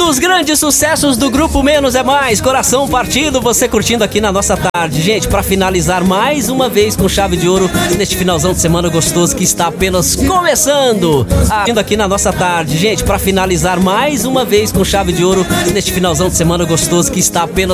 dos grandes sucessos do Grupo Menos é Mais, Coração Partido, você curtindo aqui na nossa tarde. Gente, pra finalizar mais uma vez com chave de ouro neste finalzão de semana gostoso que está apenas começando. Aqui na nossa tarde. Gente, pra finalizar mais uma vez com chave de ouro neste finalzão de semana gostoso que está apenas